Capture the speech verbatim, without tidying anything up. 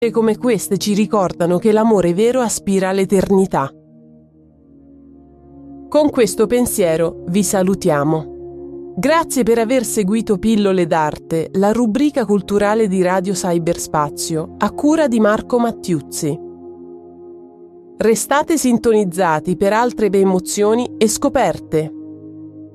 come queste ci ricordano che l'amore vero aspira all'eternità. Con questo pensiero vi salutiamo. Grazie per aver seguito Pillole d'Arte, la rubrica culturale di Radio Cyberspazio, a cura di Marco Mattiuzzi. Restate sintonizzati per altre emozioni e scoperte.